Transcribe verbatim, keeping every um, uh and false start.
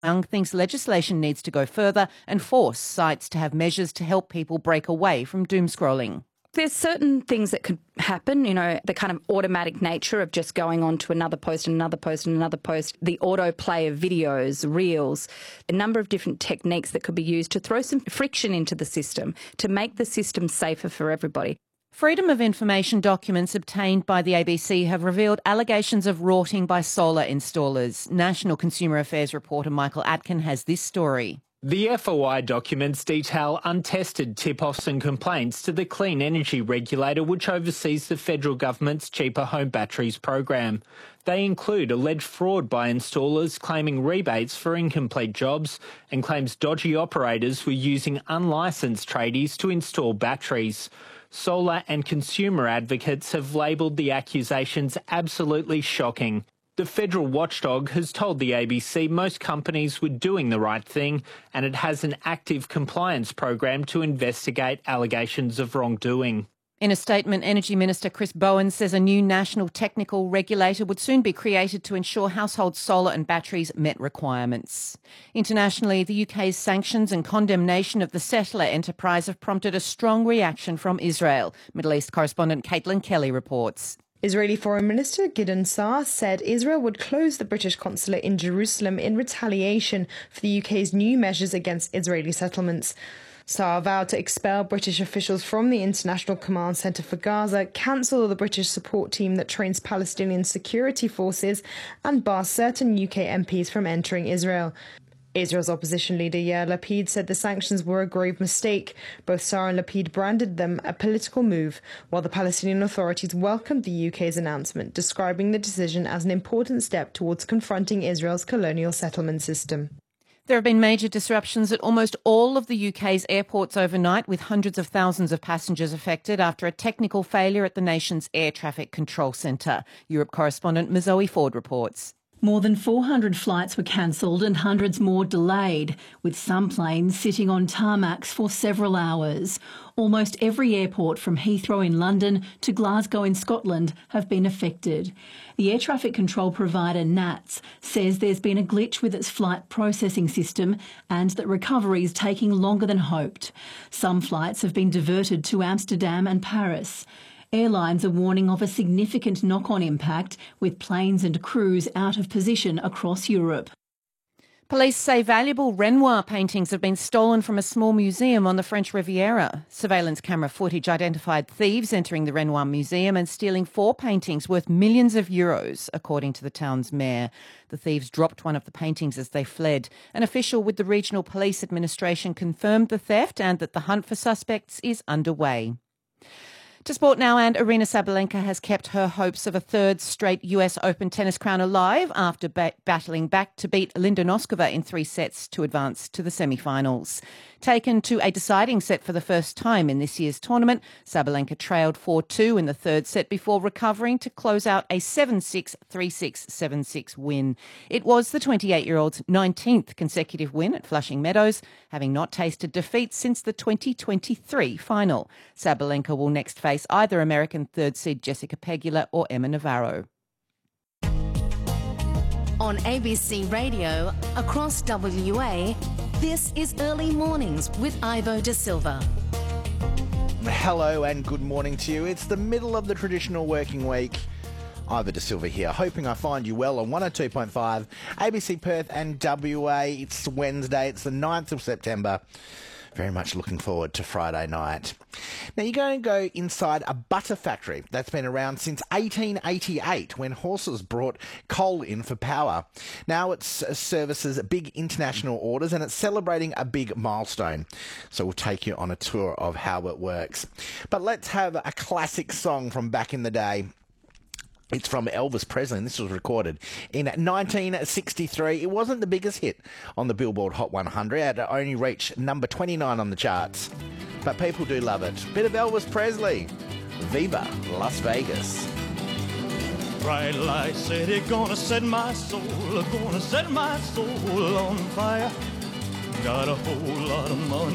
Young thinks legislation needs to go further and force sites to have measures to help people break away from doom scrolling. There's certain things that could happen, you know, the kind of automatic nature of just going on to another post and another post and another post, the autoplay of videos, reels, a number of different techniques that could be used to throw some friction into the system to make the system safer for everybody. Freedom of information documents obtained by the A B C have revealed allegations of rorting by solar installers. National Consumer Affairs reporter Michael Atkin has this story. The F O I documents detail untested tip-offs and complaints to the Clean Energy Regulator, which oversees the federal government's Cheaper Home Batteries program. They include alleged fraud by installers claiming rebates for incomplete jobs and claims dodgy operators were using unlicensed tradies to install batteries. Solar and consumer advocates have labelled the accusations absolutely shocking. The federal watchdog has told the A B C most companies were doing the right thing and it has an active compliance program to investigate allegations of wrongdoing. In a statement, Energy Minister Chris Bowen says a new national technical regulator would soon be created to ensure household solar and batteries met requirements. Internationally, the U K's sanctions and condemnation of the settler enterprise have prompted a strong reaction from Israel. Middle East correspondent Caitlin Kelly reports. Israeli Foreign Minister Gideon Saar said Israel would close the British consulate in Jerusalem in retaliation for the U K's new measures against Israeli settlements. Saar vowed to expel British officials from the International Command Centre for Gaza, cancel the British support team that trains Palestinian security forces, and bar certain U K M Ps from entering Israel. Israel's opposition leader Yair Lapid said the sanctions were a grave mistake. Both Saar and Lapid branded them a political move, while the Palestinian authorities welcomed the U K's announcement, describing the decision as an important step towards confronting Israel's colonial settlement system. There have been major disruptions at almost all of the U K's airports overnight, with hundreds of thousands of passengers affected after a technical failure at the nation's air traffic control centre. Europe correspondent Mazoe Ford reports. More than four hundred flights were cancelled and hundreds more delayed, with some planes sitting on tarmacs for several hours. Almost every airport from Heathrow in London to Glasgow in Scotland have been affected. The air traffic control provider N A T S says there's been a glitch with its flight processing system and that recovery is taking longer than hoped. Some flights have been diverted to Amsterdam and Paris. Airlines are warning of a significant knock-on impact, with planes and crews out of position across Europe. Police say valuable Renoir paintings have been stolen from a small museum on the French Riviera. Surveillance camera footage identified thieves entering the Renoir Museum and stealing four paintings worth millions of euros, according to the town's mayor. The thieves dropped one of the paintings as they fled. An official with the Regional Police Administration confirmed the theft and that the hunt for suspects is underway. To sport now, and Aryna Sabalenka has kept her hopes of a third straight U S Open tennis crown alive after ba- battling back to beat Linda Noskova in three sets to advance to the semi-finals. Taken to a deciding set for the first time in this year's tournament, Sabalenka trailed four two in the third set before recovering to close out a seven six, three six, seven six win. It was the twenty-eight-year-old's nineteenth consecutive win at Flushing Meadows, having not tasted defeat since the twenty twenty-three final. Sabalenka will next face either American third seed Jessica Pegula or Emma Navarro. On A B C Radio, across W A, this is Early Mornings with Ivo De Silva. Hello and good morning to you. It's the middle of the traditional working week. Ivo De Silva here, hoping I find you well on one oh two point five A B C Perth and W A. It's Wednesday, it's the ninth of September. Very much looking forward to Friday night. Now, you're going to go inside a butter factory that's been around since eighteen eighty-eight, when horses brought coal in for power. Now it services big international orders and it's celebrating a big milestone. So we'll take you on a tour of how it works. But let's have a classic song from back in the day. It's from Elvis Presley, and this was recorded in nineteen sixty-three. It wasn't the biggest hit on the Billboard Hot one hundred. It only reached number twenty-nine on the charts. But people do love it. Bit of Elvis Presley. Viva Las Vegas. Bright light city, gonna set my soul, gonna set my soul on fire. Got a whole lot of money.